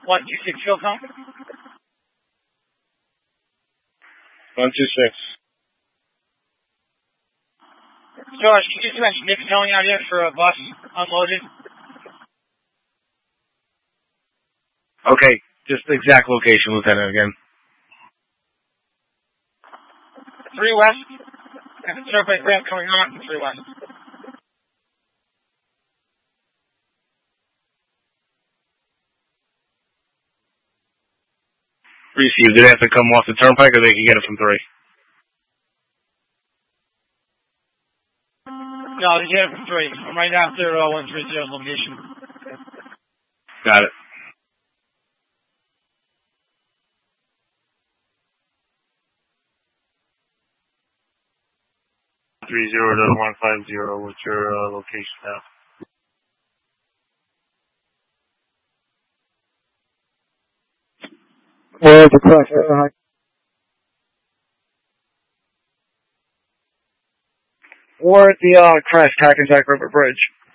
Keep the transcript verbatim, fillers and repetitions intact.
one two six fuel count. one two six. George, can you just mention Nick telling out here for a bus unloaded? Okay, just the exact location, Lieutenant, again. three West, and the turnpike ramp coming on to three West. Received. Did they have to come off the turnpike, or they can get it from three? No, they get it from three. I'm right after uh, one three zero location. Got it. Three zero to one five zero. What's your uh, location now? Where's the crash? Uh, We're at the uh, crash Hackensack River Bridge.